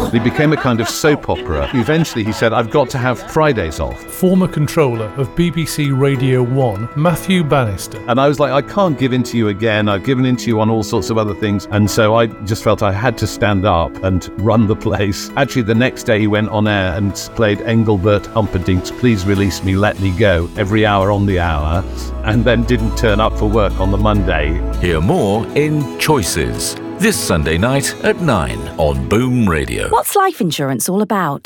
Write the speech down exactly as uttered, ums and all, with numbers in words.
He became a kind of soap opera. Eventually he said, I've got to have Fridays off. Former controller of B B C Radio one, Matthew Bannister. And I was like, I can't give in to you again. I've given in to you on all sorts of other things. And so I just felt I had to stand up and run the place. Actually, the next day he went on air and played Engelbert Humperdinck's Please Release Me, Let Me Go every hour on the hour, and then didn't turn up for work on the Monday. Hear more in Choices this Sunday night at nine on Boom Radio. What's life insurance all about?